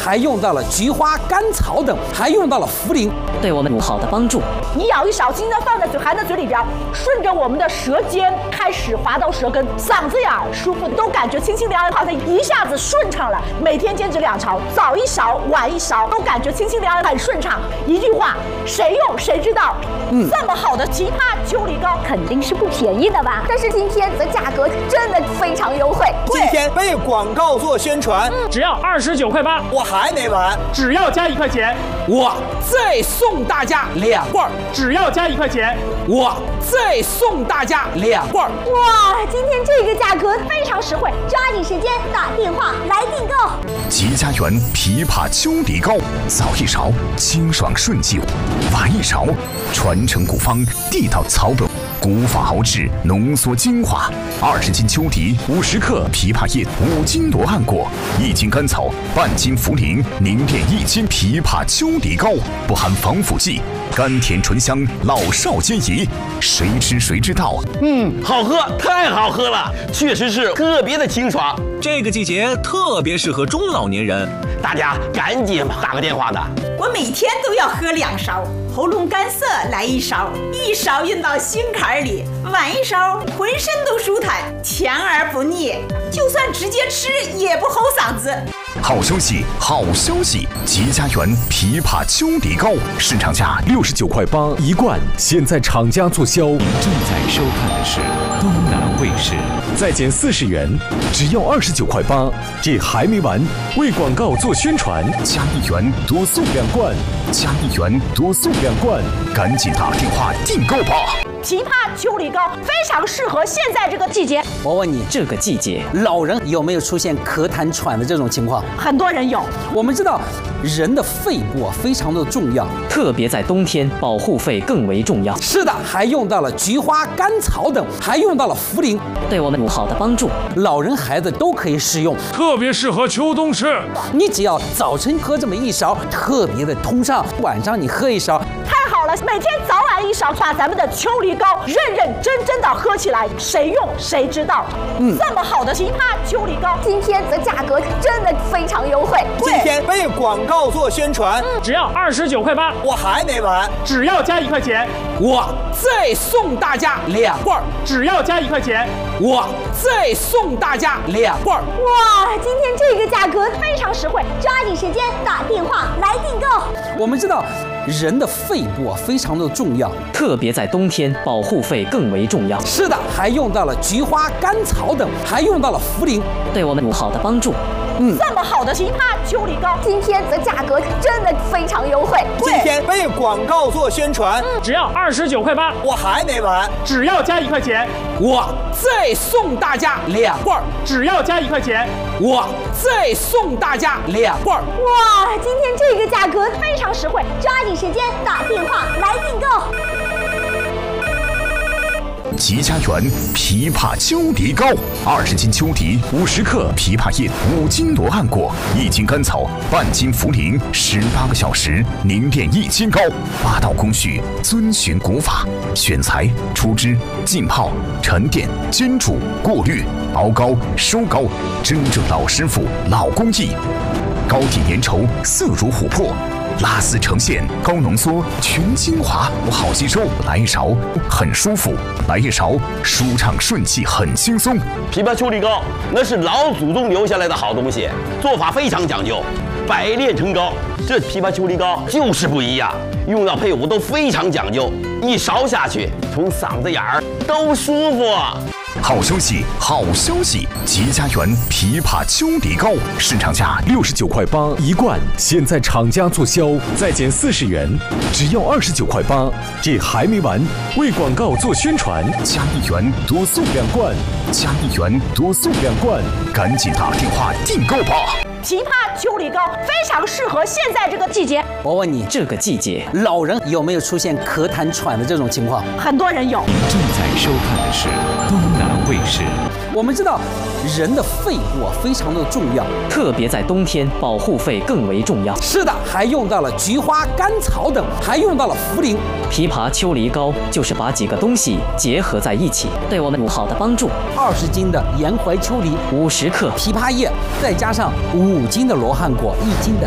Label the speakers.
Speaker 1: 还用到了菊花、甘草等，还用到了茯苓，
Speaker 2: 对我们有好的帮助。
Speaker 3: 你舀一勺，轻轻放在含在嘴里边，顺着我们的舌尖开始滑到舌根，嗓子眼舒服，都感觉清清凉凉，好像一下子顺畅了。每天坚持2勺，早一勺，晚一勺，都感觉清清凉凉，很顺畅。一句话，谁用谁知道。这么好的奇葩秋梨膏，
Speaker 4: 肯定是不便宜的吧？但是今天的价格真的非常优惠。
Speaker 5: 今天为广告做宣传，
Speaker 6: 只要29块8，
Speaker 5: 我还没完，
Speaker 6: 只要加1块钱，
Speaker 1: 我再送大家2罐，
Speaker 6: 只要加1块钱，
Speaker 1: 我再送大家2罐。
Speaker 4: 哇，今天这个价格非常实惠，抓紧时间打电话来订购。
Speaker 7: 吉家园枇杷秋梨膏，早一勺清爽顺气，晚一勺传承古方，地道草本，古法熬制，浓缩精华。20斤秋梨，50克枇杷叶，5斤罗汉果，1斤甘草，半斤茯苓，凝练1斤枇杷秋梨膏，不含防腐剂，甘甜醇香，老少皆宜。谁吃谁知道。
Speaker 8: 好喝，太好喝了，确实是特别的清爽。
Speaker 9: 这个季节特别适合中老年人，
Speaker 8: 大家赶紧打个电话的。
Speaker 10: 我每天都要喝2勺，喉咙干涩来1勺，1勺运到心坎里，晚1勺浑身都舒坦，甜而不腻，就算直接吃也不齁嗓子。
Speaker 7: 好消息，好消息！吉家园枇杷秋梨膏市场价69块8一罐，现在厂家促销。
Speaker 11: 正在收看的是东南卫视，
Speaker 7: 再减40元，只要29块8。这还没完，为广告做宣传，加1元多送2罐，加1元多送2罐，赶紧打电话订购吧！
Speaker 3: 枇杷秋梨膏非常适合现在这个季节。
Speaker 1: 我问你，
Speaker 2: 这个季节
Speaker 1: 老人有没有出现咳痰喘的这种情况？
Speaker 3: 很多人有。
Speaker 1: 我们知道，人的肺部非常的重要，
Speaker 2: 特别在冬天，保护肺更为重要。
Speaker 1: 是的，还用到了菊花、甘草等，还用到了茯苓，
Speaker 2: 对我们有好的帮助。
Speaker 1: 老人孩子都可以食用，
Speaker 6: 特别适合秋冬吃。
Speaker 1: 你只要早晨喝这么1勺，特别的通畅；晚上你喝1勺，
Speaker 3: 太好了！每天早晚1勺，把咱们的秋梨膏认认真真的喝起来，谁用谁知道。这么好的枇杷秋梨膏，
Speaker 4: 今天的价格真的非常优惠。
Speaker 5: 今天为广告做宣传，
Speaker 6: 只要29块8，
Speaker 5: 我还没完，
Speaker 6: 只要加1块钱，
Speaker 1: 我再送大家2罐，
Speaker 6: 只要加1块钱，
Speaker 1: 我再送大家2罐。
Speaker 4: 哇，今天这个价格非常实惠，抓紧时间打电话来订购。
Speaker 1: 我们知道，人的肺部非常的重要，
Speaker 2: 特别在冬天，保护肺更为重要。
Speaker 1: 是的，还用到了菊花、甘草等，还用到了茯苓，
Speaker 2: 对我们有好的帮助。
Speaker 3: 这么好的枇杷秋梨膏，
Speaker 4: 今天的价格真的非常优惠。
Speaker 5: 今天为广告做宣传，
Speaker 6: 只要29块8，
Speaker 5: 我还没完，
Speaker 6: 只要加1块钱，
Speaker 1: 我再送大家2罐，
Speaker 6: 只要加1块钱，
Speaker 1: 我再送大家2罐。
Speaker 4: 哇，今天这个价格非常实惠，抓紧时间打电话来订购。
Speaker 7: 吉家园枇杷秋梨膏，20斤秋梨，50克枇杷叶，5斤罗汉果，1斤甘草，半斤茯苓，18个小时凝练1斤膏，8道工序遵循古法，选材、出汁、浸泡、沉淀、煎煮、过滤、熬膏、收膏，真正老师傅、老工艺，膏体粘稠，色如琥珀。拉丝呈现，高浓缩，全精华，好吸收。来1勺，很舒服；来1勺，舒畅顺气，很轻松。
Speaker 8: 枇杷秋梨膏那是老祖宗留下来的好东西，做法非常讲究，百炼成膏。这枇杷秋梨膏就是不一样，用药配伍都非常讲究，1勺下去，从嗓子眼儿都舒服。
Speaker 7: 好消息，好消息！吉家园枇杷秋梨膏市场价69块8一罐，现在厂家促销，再减40元，只要29块8。这还没完，为广告做宣传，加1元多送2罐，加1元多送2罐，赶紧打电话订购吧！
Speaker 3: 枇杷秋梨膏非常适合现在这个季节。
Speaker 1: 我问你，
Speaker 2: 这个季节
Speaker 1: 老人有没有出现咳痰喘的这种情况？
Speaker 3: 很多人有。
Speaker 11: 正在收看的是东南卫视。
Speaker 1: 我们知道，人的肺部非常的重要，
Speaker 2: 特别在冬天，保护肺更为重要。
Speaker 1: 是的，还用到了菊花、甘草等，还用到了茯苓。
Speaker 2: 枇杷秋梨膏就是把几个东西结合在一起，对我们有好的帮助。
Speaker 1: 20斤的沿淮秋梨，
Speaker 2: 50克
Speaker 1: 枇杷叶，再加上5斤的罗汉果，1斤的